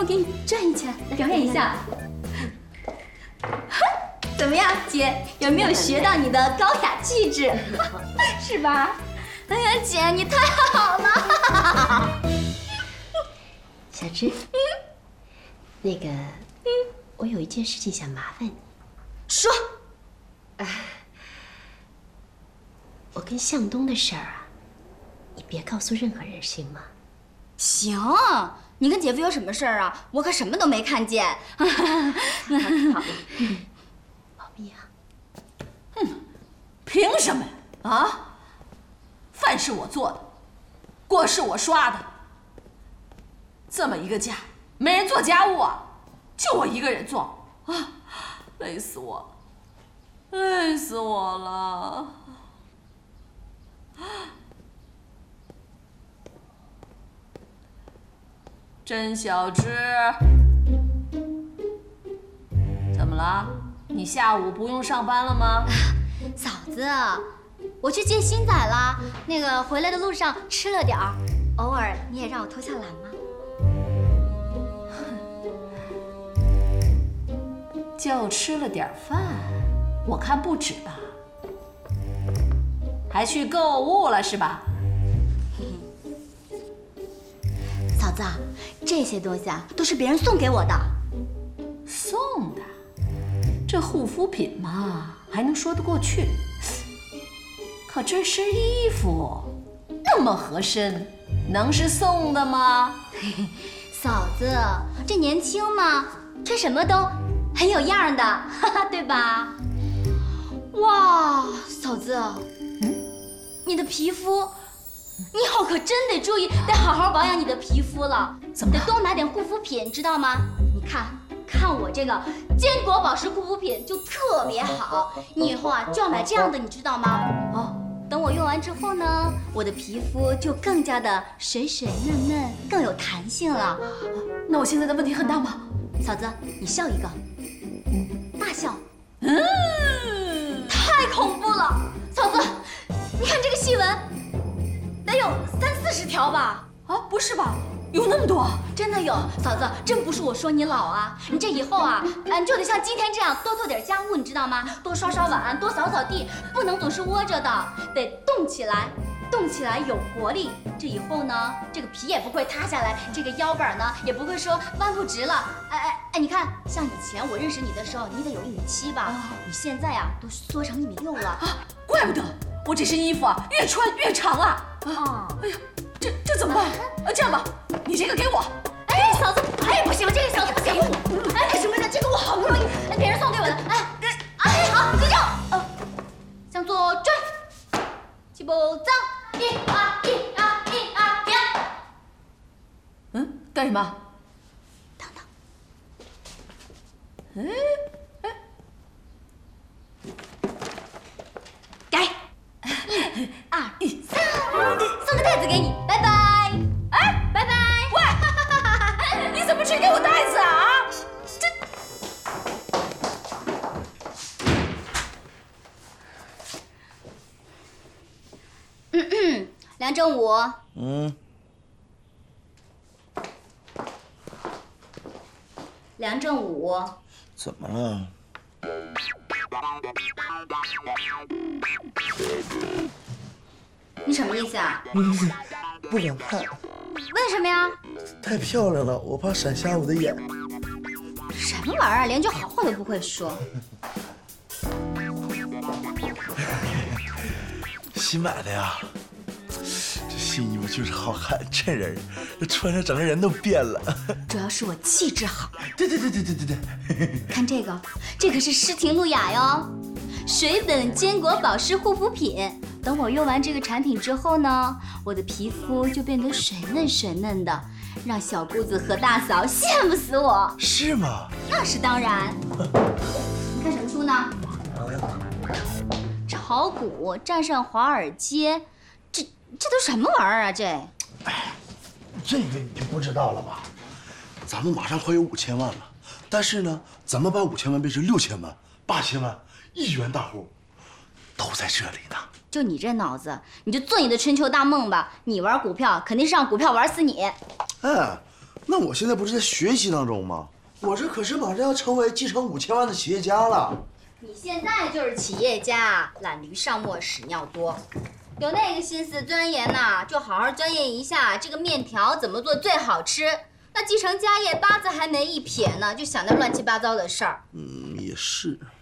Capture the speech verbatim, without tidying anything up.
我给你转一圈，来表演一下。怎么样，姐？有没有学到你的高雅气质？是吧？哎呀，姐，你太好了！ 小芝，嗯，那个，嗯，我有一件事情想麻烦你。 说。 啊，我跟向东的事儿啊，你别告诉任何人，行吗？ 行。你跟姐夫有什么事儿啊？我可什么都没看见。 好，好，保密啊。 嗯，凭什么啊？饭是我做的，锅是我刷的。这么一个家，没人做家务啊，就我一个人做啊，累死我，累死我了。甄小芝，怎么了？你下午不用上班了吗？ 嫂子，我去接新仔了。那个回来的路上吃了点儿，偶尔你也让我偷下懒吗？ 就吃了点饭，我看不止吧？还去购物了是吧？ 嫂子，这些东西啊都是别人送给我的。 送的？这护肤品嘛，还能说得过去。可这身衣服那么合身，能是送的吗？ 嫂子，这年轻嘛，穿什么都很有样的，哈哈，对吧？哇，嫂子，嗯，你的皮肤。你以后可真得注意，得好好保养你的皮肤了。 怎么了？ 得多买点护肤品，知道吗？你看，看我这个坚果保湿护肤品就特别好。你以后啊就要买这样的，你知道吗？哦，等我用完之后呢，我的皮肤就更加的水水嫩嫩，更有弹性了。 那我现在的问题很大吗？ 嫂子，你笑一个，大笑。嗯，太恐怖了，嫂子，你看这个细纹。得有三四十条吧？ 啊，不是吧？有那么多？ 真的有，嫂子，真不是我说你老啊，你这以后啊，嗯，就得像今天这样多做点家务，你知道吗？多刷刷碗，多扫扫地，不能总是窝着的，得动起来，动起来有活力。这以后呢，这个皮也不会塌下来，这个腰板呢也不会说弯不直了。哎哎哎，你看，像以前我认识你的时候，你得有一米七吧？啊、你现在呀、啊，都缩成一米六了啊！怪不得我这身衣服啊，越穿越长啊！啊！哎呀，这这怎么办？啊，这样吧，你这个给我。 哎，嫂子，哎，不行，这个嫂子不行。哎，为什么呢？这个我好不容易，哎，别人送给我的。哎，哎，好，就这样。呃，向左转，起步走，一二一二一二停。 嗯，干什么？ 等等。 哎哎， 改。一二三，送个袋子给你，拜拜。哎，拜拜。 喂，你怎么只给我袋子啊？ 这……嗯嗯，梁正武。 嗯。 梁正武。 怎么了？ 你什么意思啊？ 不敢看。 为什么呀？ 太漂亮了，我怕闪瞎我的眼。 什么玩意儿，连句好话都不会说。 新买的呀，这新衣服就是好看，衬人，这穿上整个人都变了。 主要是我气质好。 对对对对对对对。 看这个，这可是诗婷露雅哟，水本坚果保湿护肤品。等我用完这个产品之后呢，我的皮肤就变得水嫩水嫩的，让小姑子和大嫂羡慕死我。 是吗？ 那是当然。你看什么书呢？炒股站上华尔街，这这都什么玩意儿啊？这， 哎，这个你就不知道了吧？咱们马上快有五千万了，但是呢，咱们把五千万变成六千万、八千万、亿元大户，都在这里呢。 就你这脑子，你就做你的春秋大梦吧。你玩股票肯定是让股票玩死你。 嗯， 那我现在不是在学习当中吗？我这可是马上要成为继承五千万的企业家了。 你现在就是企业家，懒驴上磨屎尿多，有那个心思钻研呐，就好好钻研一下这个面条怎么做最好吃。那继承家业八字还没一撇呢，就想那乱七八糟的事儿。 嗯，也是。